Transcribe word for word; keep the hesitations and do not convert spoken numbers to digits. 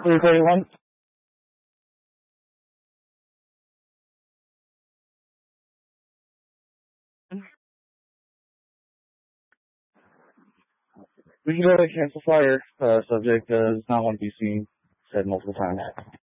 three thirty-one. We can go to cancel fire. Uh, subject does not want to be seen. Said multiple times.